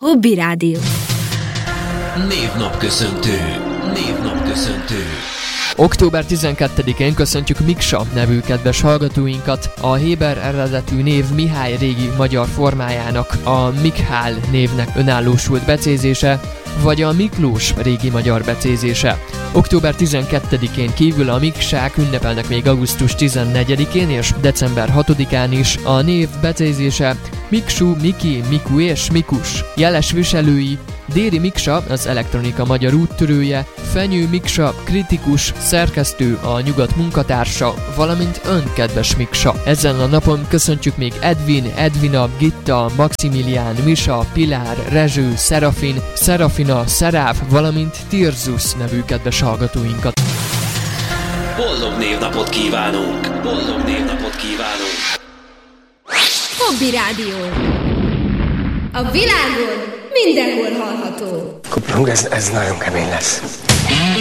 Hobby Rádió. Névnapköszöntő. Október 12-én köszöntjük Miksa nevű kedves hallgatóinkat, a héber eredetű név Mihály régi magyar formájának a Mikhál névnek önállósult becézése, vagy a Miklós régi magyar becézése. Október 12-én kívül a miksák ünnepelnek még augusztus 14-én és december 6-án is. A név becézése Miksu, Miki, Miku és Mikus. Jeles viselői: Déri Miksa, az elektronika magyar úttörője, Fenyő Miksa, kritikus, szerkesztő, a Nyugat munkatársa, valamint ön, kedves Miksa. Ezen a napon köszöntjük még Edvin, Edvina, Gitta, Maximilián, Misa, Pilár, Rezső, Szerafin, Szerafina, Szeráv, valamint Tirzus nevű kedves hallgatóinkat. Boldog névnapot kívánunk! Hobby Rádió. A világon mindenhol hallható. Kuplung, ez nagyon kemény lesz.